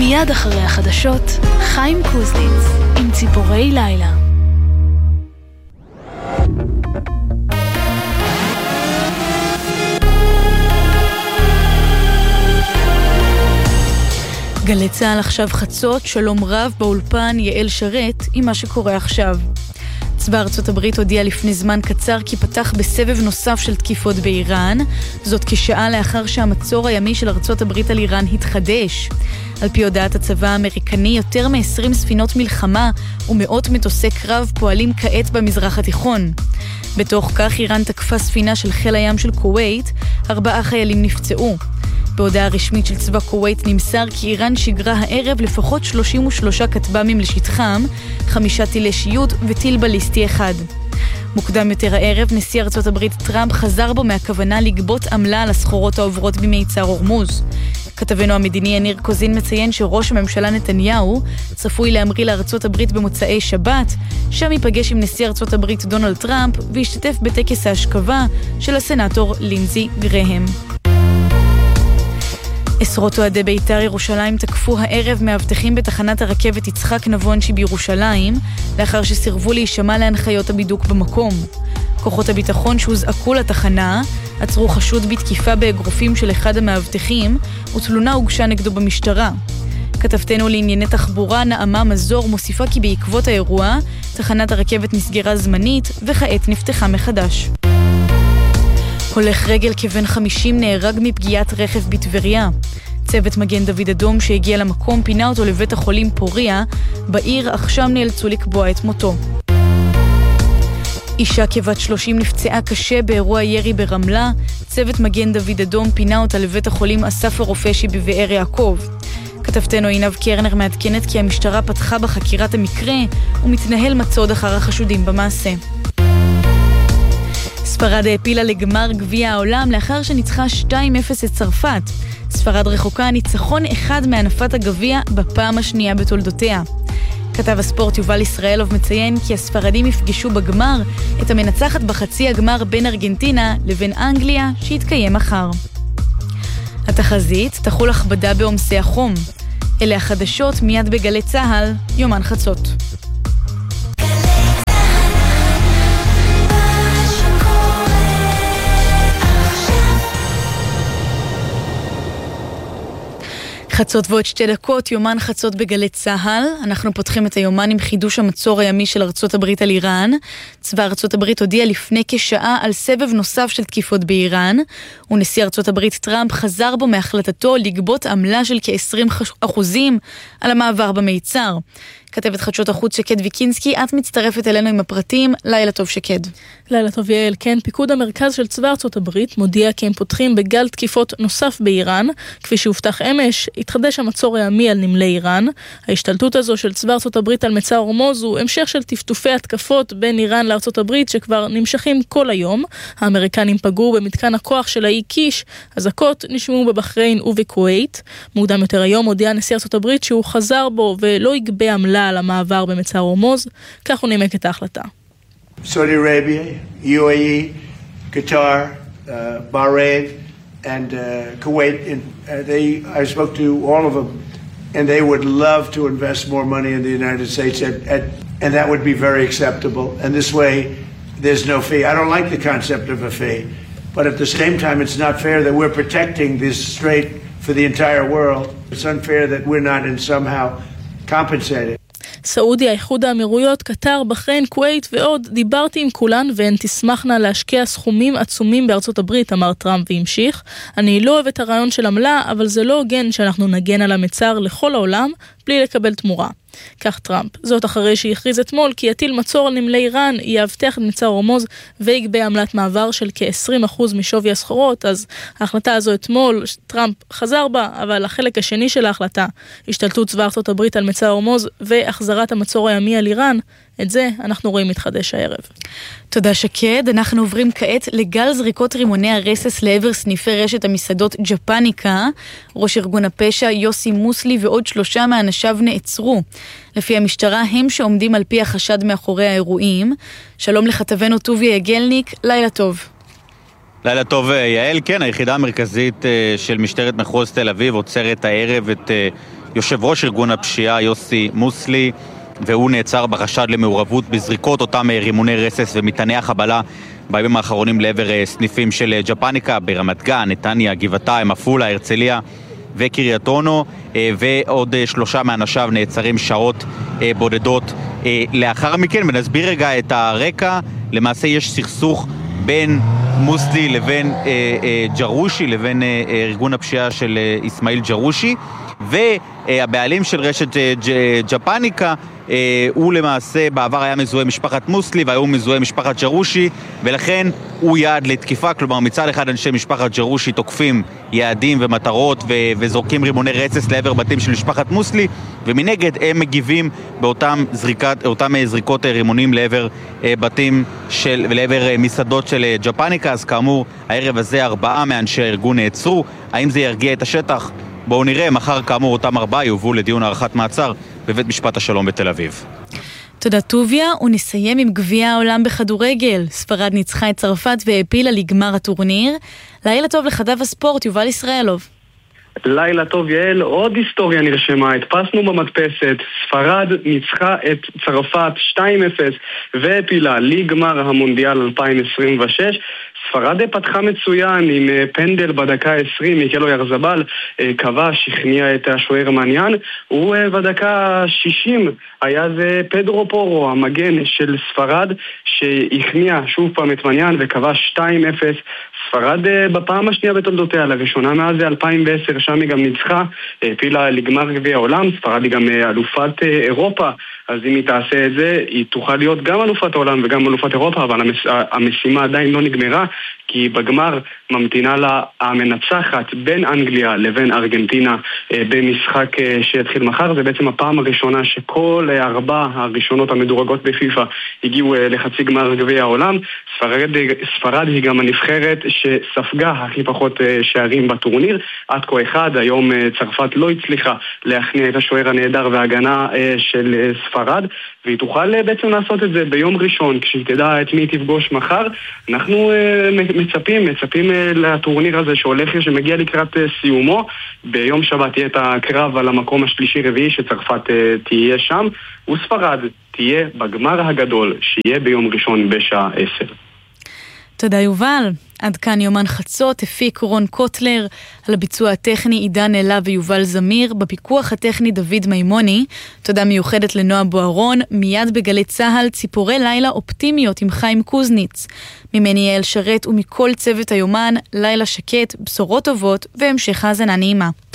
מיד אחרי החדשות, חיים קוזניץ עם ציפורי לילה. גלי צהל עכשיו חצות, שלום רב באולפן יעל שרת עם מה שקורה עכשיו. צבא ארצות הברית הודיע לפני זמן קצר כי פתח בסבב נוסף של תקיפות באיראן, זאת כשעה לאחר שהמצור הימי של ארצות הברית על איראן התחדש. על פי הודעת הצבא האמריקני, יותר מ-20 ספינות מלחמה ומאות מטוסי קרב פועלים כעת במזרח התיכון. בתוך כך איראן תקפה ספינה של חיל הים של כווית, 4 חיילים נפצעו. בהודעה רשמית של צבא כווית נמסר כי איראן שיגרה הערב לפחות 33 כטב"מים לשטחם, 5 טילי שיוט וטיל בליסטי אחד. מוקדם יותר הערב, נשיא ארצות הברית טראמפ חזר בו מהכוונה לגבות עמלה על הסחורות העוברות במיצר הורמוז. כתבנו המדיני יניר קוזין מציין שראש הממשלה נתניהו צפוי להמריא לארצות הברית במוצאי שבת, שם ייפגש עם נשיא ארצות הברית דונלד טראמפ וישתתף בטקס ההשכבה של הסנאטור לינזי גרהם. עשרות אוהדי בית"ר ירושלים תקפו הערב מאבטחים בתחנת הרכבת יצחק נבון שבירושלים, לאחר שסירבו להישמע להנחיות הבידוק במקום. כוחות הביטחון שהוזעקו לתחנה עצרו חשוד בתקיפה באגרופים של אחד המאבטחים, ותלונה הוגשה נגדו במשטרה. כתבתנו לענייני תחבורה נעמה מזור מוסיפה כי בעקבות האירוע תחנת הרכבת נסגרה זמנית וכעת נפתחה מחדש. הולך רגל כבן 50 נהרג מפגיעת רכב בטבריה. צוות מגן דוד אדום שהגיע למקום פינה אותו לבית החולים פוריה בעיר, אך שם נאלצו לקבוע את מותו. אישה כבת 30 נפצעה קשה באירוע ירי ברמלה. צוות מגן דוד אדום פינה אותה לבית החולים אסף הרופא שבבאר יעקב. כתבתנו עינב קרנר מעדכנת כי המשטרה פתחה בחקירת המקרה ומתנהל מצוד אחר החשודים במעשה. ספרד העפילה לגמר גביע העולם לאחר שניצחה 2-0 את צרפת. ספרד רחוקה ניצחון אחד מענפת הגביע בפעם השנייה בתולדותיה. כתב הספורט יובל ישראלוב מציין כי הספרדים יפגשו בגמר את המנצחת בחצי הגמר בין ארגנטינה לבין אנגליה שיתקיים מחר. התחזית תחול הכבדה בעומסי החום. אלה החדשות מיד בגלי צהל, יומן חצות. חצות ועוד 2 דקות, יומן חצות בגלי צהל. אנחנו פותחים את היומן עם חידוש המצור הימי של ארצות הברית על איראן. צבא ארצות הברית הודיע לפני כשעה על סבב נוסף של תקיפות באיראן, ונשיא ארצות הברית טראמפ חזר בו מהחלטתו לגבות עמלה של כ-20% על המעבר במיצר. כתבת חדשות החוץ שקד ויקינסקי, את מצטרפת אלינו עם הפרטים. לילה טוב שקד. לילה טוב יעל. כן, פיקוד המרכז של צבא ארצות הברית מודיע כי הם פותחים בגל תקיפות נוסף באיראן. כפי שהובטח אמש, התחדש המצור הימי על נמלי איראן. ההשתלטות הזו של צבא ארצות הברית על מצר הורמוז הוא המשך של טפטופי התקפות בין איראן לארצות הברית שכבר נמשכים כל היום. האמריקנים פגעו במתקן הכוח של האי קיש, אזעקות נשמעו בבחריין ובכווית. מוקדם יותר היום הודיע נשיא ארצות הברית שהוא חזר בו ולא יגבה עמלה על המעבר במצר הורמוז. כך הוא נימק את ההחלטה. Saudi Arabia, UAE, Qatar, Bahrain, and Kuwait. I spoke to all of them, and they would love to invest more money in the United States, and that would be very acceptable. And this way, there's no fee. I don't like the concept of a fee, but at the same time, it's not fair that we're protecting this strait for the entire world. It's unfair that we're not in somehow compensated. סעודיה, איחוד האמירויות, קטר, בחריין, כווית ועוד, דיברתי עם כולן והן תשמחנה להשקיע סכומים עצומים בארצות הברית, אמר טראמפ והמשיך. אני לא אוהב את הרעיון של עמלה, אבל זה לא הוגן שאנחנו נגן על המצר לכל העולם בלי לקבל תמורה. כך טראמפ. זאת אחרי שהכריז אתמול כי יטיל מצור על נמלי איראן, יאבטח את מצר הורמוז ויגבה עמלת מעבר של כ-20% משווי הסחורות. אז ההחלטה הזו אתמול, טראמפ חזר בה, אבל החלק השני של ההחלטה, השתלטות צבא ארצות הברית על מצר הורמוז והחזרת המצור הימי על איראן, את זה אנחנו רואים מתחדש הערב. תודה שקד. אנחנו עוברים כעת לגל זריקות רימוני הרסס לעבר סניפי רשת המסעדות ג'פניקה. ראש ארגון הפשע יוסי מוסלי ועוד 3 מאנשיו נעצרו. לפי המשטרה הם שעומדים על פי החשד מאחורי האירועים. שלום לכתבנו טוביה יגלניק, לילה טוב. לילה טוב יעל. כן, היחידה המרכזית של משטרת מחוז תל אביב עוצרת הערב את יושב ראש ארגון הפשיעה יוסי מוסלי, והוא נעצר בחשד למעורבות בזריקות אותם רימוני רסס ומטעני החבלה בימים האחרונים לעבר סניפים של ג'פניקה ברמת גן, נתניה, גבעתיים, עפולה, הרצליה וקריית אונו, ועוד 3 מאנשיו נעצרים שעות בודדות לאחר מכן. ונסביר רגע את הרקע. למעשה יש סכסוך בין מוסלי לבין ג'רושי, לבין ארגון הפשיעה של אסמאעיל ג'רושי, והבעלים של רשת ג'פניקה הוא למעשה בעבר היה מזוהה משפחת מוסלי והיום מזוהה משפחת ג'רושי, ולכן הוא יעד לתקיפה. כלומר, מצד אחד אנשי משפחת ג'רושי תוקפים יעדים ומטרות וזורקים רימוני רצס לעבר בתים של משפחת מוסלי, ומנגד הם מגיבים באותם זריקות רימונים לעבר בתים ולעבר מסעדות של ג'פניקה. אז כאמור, הערב הזה 4 מאנשי הארגון נעצרו. האם זה ירגיע את השטח? בואו נראה. מחר כאמור אותם 4 יובאו לדיון הארכת מעצר בבית משפט השלום בתל אביב. תודה טוביה, ונסיים עם גביע העולם בכדורגל. ספרד ניצחה את צרפת והעפילה לגמר הטורניר. לילה טוב לכתב הספורט יובל ישראלוב. לילה טוב יעל, עוד היסטוריה נרשמה, הדפסנו במדפסת, ספרד ניצחה את צרפת 2-0 והעפילה לגמר המונדיאל 2026. ספרד פתחה מצוין עם פנדל בדקה 20, מיקלו ירזבל כבש, הכניע את השוער מניאן, ובדקה 60 היה זה פדרו פורו, המגן של ספרד, שהכניע שוב פעם את מניאן וכבש 2-0. ספרד בפעם השנייה בתולדותיה, לראשונה מאז 2010, שם היא גם ניצחה, העפילה לגמר גביע העולם. ספרד היא גם אלופת אירופה, אז אם היא תעשה את זה, היא תוכל להיות גם אלופת העולם וגם אלופת אירופה, אבל המשימה עדיין לא נגמרה, כי בגמר ממתינה לה המנצחת בין אנגליה לבין ארגנטינה במשחק שיתחיל מחר. זה בעצם הפעם הראשונה שכל 4 הראשונות המדורגות בפיפה הגיעו לחצי גמר גביע העולם. ספרד היא גם הנבחרת שספגה הכי פחות שערים בטורניר, עד כה 1. היום צרפת לא הצליחה להכניע את השוער הנהדר וההגנה של ספרד, והיא תוכל בעצם לעשות את זה ביום ראשון, כשהיא תדע את מי היא תפגוש מחר. אנחנו מצפים לטורניר הזה שמגיע לקראת סיומו. ביום שבת יהיה את הקרב על המקום השלישי-רביעי שצרפת תהיה שם, וספרד תהיה בגמר הגדול שיהיה ביום ראשון בשעה 10. תודה יובל. עד כאן יומן חצות, הפיק רון קוטלר, על הביצוע הטכני עידן אלה ויובל זמיר, בפיקוח הטכני דוד מימוני. תודה מיוחדת לנועה בוערון. מיד בגלי צהל ציפורי לילה אופטימיות עם חיים קוזניץ. ממני יעל שרת ומכל צוות היומן, לילה שקט, בשורות טובות והמשך האזנה נעימה.